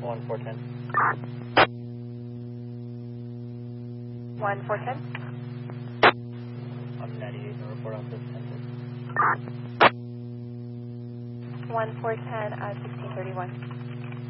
1410. 1410. I'm 98, no report on this census. 1410 at 1631.